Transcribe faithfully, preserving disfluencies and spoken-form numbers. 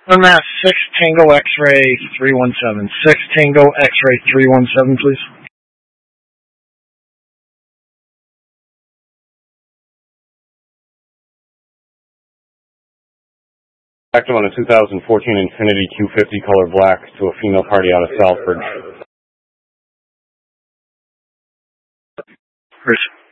One Mass six Tango X-Ray three one seven. six Tango X-Ray three one seven, please. Active on a two thousand fourteen Infiniti Q fifty color black to a female party out of Southbridge. Bruce.